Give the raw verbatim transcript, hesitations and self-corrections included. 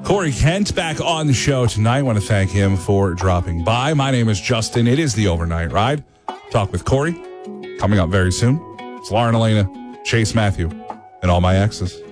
Corey Kent back on the show tonight. I want to thank him for dropping by. My name is Justin. It is the Overnight Ride. Talk with Corey coming up very soon. It's Lauren Elena, Chase Matthew, and all my exes.